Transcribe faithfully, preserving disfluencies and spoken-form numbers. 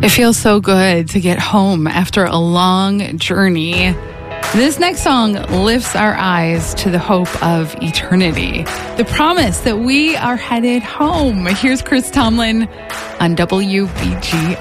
It feels so good to get home after a long journey. This next song lifts our eyes to the hope of eternity, the promise that we are headed home. Here's Chris Tomlin on W B G